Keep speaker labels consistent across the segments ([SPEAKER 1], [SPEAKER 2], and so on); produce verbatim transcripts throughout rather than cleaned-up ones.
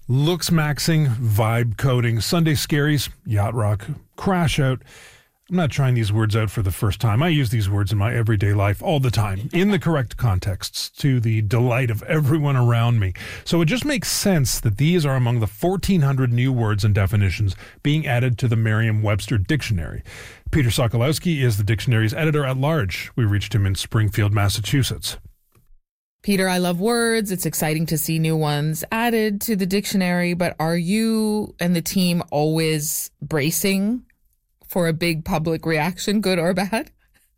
[SPEAKER 1] Looks maxing, vibe coding, Sunday scaries, yacht rock, crash out. I'm not trying these words out for the first time. I use these words in my everyday life all the time, in the correct contexts, to the delight of everyone around me. So it just makes sense that these are among the fourteen hundred new words and definitions being added to the Merriam-Webster dictionary. Peter Sokolowski is the dictionary's editor-at-large. We reached him in Springfield, Massachusetts.
[SPEAKER 2] Peter, I love words. It's exciting to see new ones added to the dictionary, but are you and the team always bracing for a big public reaction, good or bad?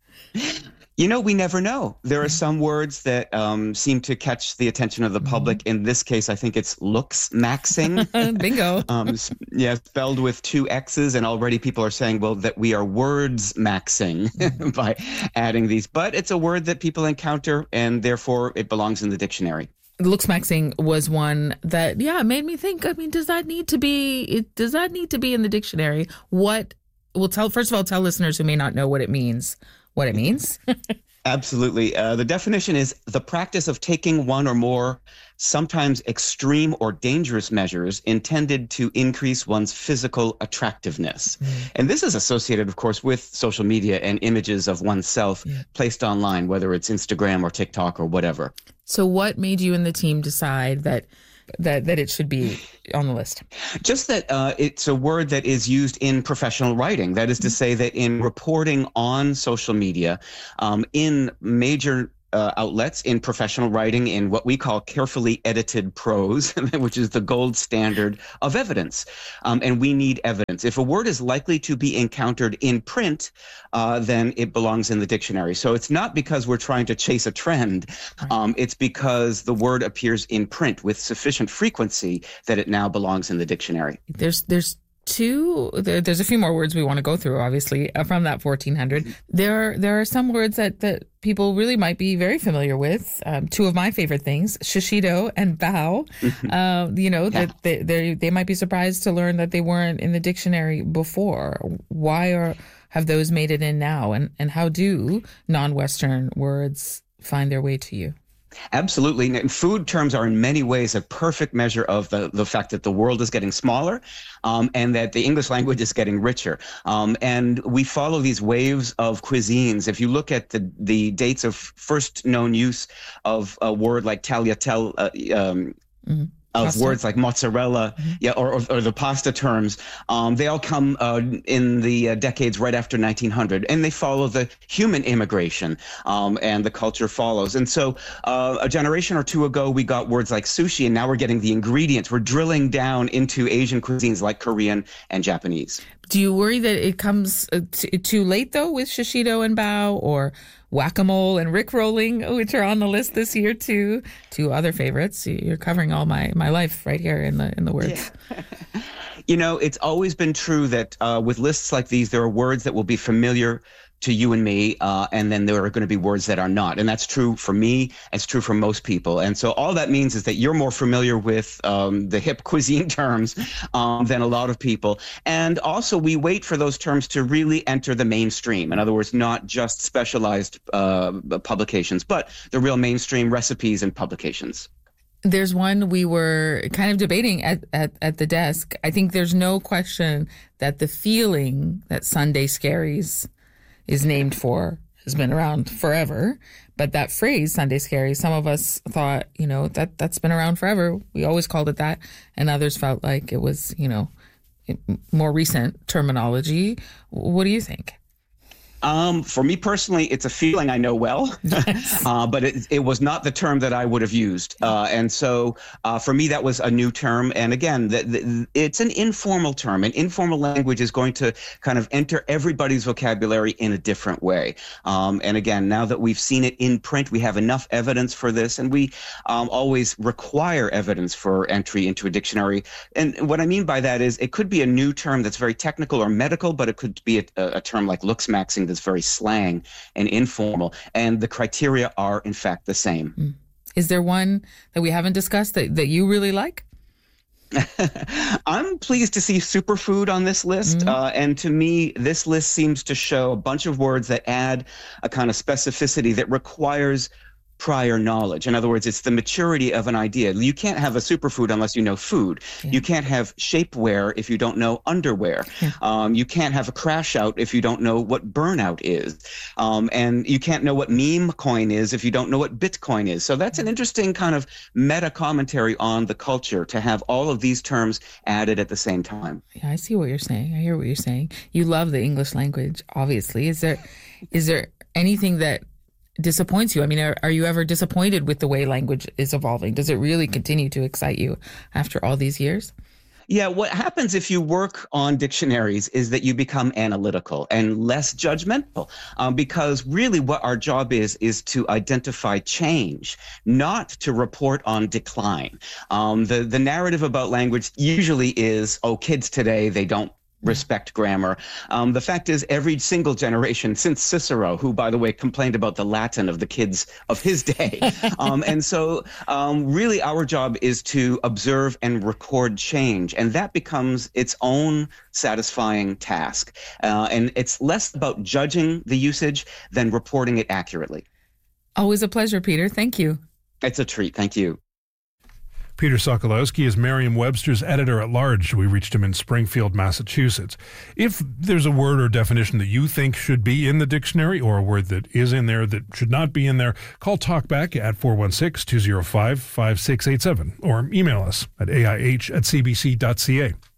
[SPEAKER 3] You know, we never know. There are some words that um, seem to catch the attention of the public. Mm-hmm. In this case, I think it's looks maxing.
[SPEAKER 2] Bingo. um,
[SPEAKER 3] yeah, spelled with two X's, and already people are saying, well, that we are words maxing by adding these. But it's a word that people encounter, and therefore it belongs in the dictionary.
[SPEAKER 2] Looks maxing was one that, yeah, made me think, I mean, does that need to be, it, does that need to be in the dictionary? What, well, tell, first of all, tell listeners who may not know what it means, what it means.
[SPEAKER 3] Absolutely. Uh, the definition is the practice of taking one or more, sometimes extreme or dangerous measures intended to increase one's physical attractiveness. Mm. And this is associated, of course, with social media and images of oneself yeah. placed online, whether it's Instagram or TikTok or whatever.
[SPEAKER 2] So what made you and the team decide that that that it should be on the list?
[SPEAKER 3] Just that uh, it's a word that is used in professional writing. That is to say that in reporting on social media, um, in major Uh, outlets, in professional writing, in what we call carefully edited prose, which is the gold standard of evidence. Um, and we need evidence. If a word is likely to be encountered in print, uh, then it belongs in the dictionary. So it's not because we're trying to chase a trend. Um, it's because the word appears in print with sufficient frequency that it now belongs in the dictionary.
[SPEAKER 2] There's, there's Two, there, there's a few more words we want to go through, obviously, uh, from that fourteen hundred. There are, there are some words that, that people really might be very familiar with. Um, two of my favorite things, shishito and bao. uh, you know, yeah. that they, they they might be surprised to learn that they weren't in the dictionary before. Why are have those made it in now? And, and how do non-Western words find their way to you?
[SPEAKER 3] Absolutely. And food terms are in many ways a perfect measure of the, the fact that the world is getting smaller um, and that the English language is getting richer. Um, and we follow these waves of cuisines. If you look at the, the dates of first known use of a word like tagliatelle, uh, um, mm-hmm. of pasta. Words like mozzarella, mm-hmm. yeah, or, or, or the pasta terms, um, they all come uh, in the uh, decades right after nineteen hundred, and they follow the human immigration, um, and the culture follows. And so uh, a generation or two ago, we got words like sushi, and now we're getting the ingredients. We're drilling down into Asian cuisines like Korean and Japanese.
[SPEAKER 2] Do you worry that it comes t- too late, though, with shishito and bao, or whack-a-mole and rickrolling, which are on the list this year, too? Two other favorites. You're covering all my, my life right here in the in the words.
[SPEAKER 3] Yeah. You know, it's always been true that uh, with lists like these, there are words that will be familiar to you and me, uh, and then there are going to be words that are not. And that's true for me. It's true for most people. And so all that means is that you're more familiar with um, the hip cuisine terms um, than a lot of people. And also we wait for those terms to really enter the mainstream. In other words, not just specialized uh, publications, but the real mainstream recipes and publications.
[SPEAKER 2] There's one we were kind of debating at, at, at the desk. I think there's no question that the feeling that Sunday Scaries is named for has been around forever. But that phrase, Sunday Scaries, some of us thought, you know, that, that's been around forever. We always called it that. And others felt like it was, you know, more recent terminology. What do you think?
[SPEAKER 3] Um, for me personally, it's a feeling I know well, yes. uh, but it, it was not the term that I would have used. Uh, and so uh, for me, that was a new term. And again, the, the, it's an informal term. And informal language is going to kind of enter everybody's vocabulary in a different way. Um, and again, now that we've seen it in print, we have enough evidence for this. And we um, always require evidence for entry into a dictionary. And what I mean by that is it could be a new term that's very technical or medical, but it could be a, a term like looks maxing that's very slang and informal, and the criteria are in fact the same.
[SPEAKER 2] Is there one that we haven't discussed that, that you really like?
[SPEAKER 3] I'm pleased to see superfood on this list. Mm-hmm. Uh, and to me, this list seems to show a bunch of words that add a kind of specificity that requires prior knowledge. In other words, it's the maturity of an idea. You can't have a superfood unless you know food. Yeah. You can't have shapewear if you don't know underwear. Yeah. Um, you can't have a crash out if you don't know what burnout is. Um, and you can't know what meme coin is if you don't know what Bitcoin is. So that's an interesting kind of meta commentary on the culture to have all of these terms added at the same time.
[SPEAKER 2] Yeah, I see what you're saying. I hear what you're saying. You love the English language, obviously. Is there, is there anything that disappoints you? I mean, are, are you ever disappointed with the way language is evolving? Does it really continue to excite you after all these years?
[SPEAKER 3] Yeah, what happens if you work on dictionaries is that you become analytical and less judgmental, um, because really what our job is is to identify change, not to report on decline. Um, the, the narrative about language usually is, oh, kids today, they don't respect grammar. Um, the fact is, every single generation since Cicero, who, by the way, complained about the Latin of the kids of his day. um, and so um, really our job is to observe and record change. And that becomes its own satisfying task. Uh, and it's less about judging the usage than reporting it accurately.
[SPEAKER 2] Always a pleasure, Peter. Thank you.
[SPEAKER 3] It's a treat. Thank you.
[SPEAKER 1] Peter Sokolowski is Merriam-Webster's editor-at-large. We reached him in Springfield, Massachusetts. If there's a word or definition that you think should be in the dictionary or a word that is in there that should not be in there, call Talkback at four one six, two zero five, five six eight seven or email us at A I H at C B C dot C A.